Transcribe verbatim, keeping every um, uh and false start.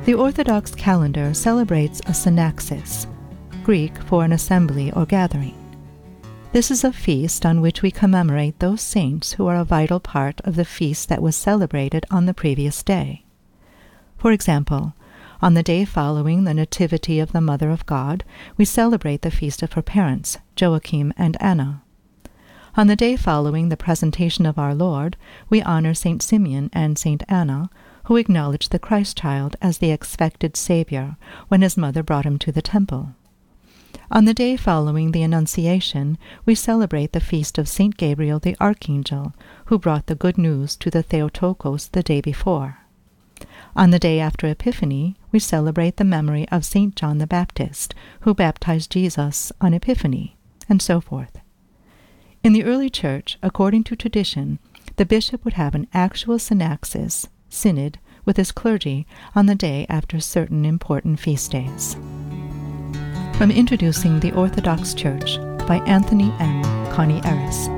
The Orthodox calendar celebrates a synaxis, Greek for an assembly or gathering. This is a feast on which we commemorate those saints who are a vital part of the feast that was celebrated on the previous day. For example, on the day following the Nativity of the Mother of God, we celebrate the feast of her parents, Joachim and Anna. On the day following the presentation of our Lord, we honor Saint Simeon and Saint Anna, who acknowledged the Christ child as the expected Savior when his mother brought him to the temple. On the day following the Annunciation, we celebrate the feast of Saint Gabriel the Archangel, who brought the good news to the Theotokos the day before. On the day after Epiphany, we celebrate the memory of Saint John the Baptist, who baptized Jesus on Epiphany, and so forth. In the early Church, according to tradition, the bishop would have an actual synaxis, synod, with his clergy on the day after certain important feast days. From Introducing the Orthodox Church by Anthony M. Connie Eris.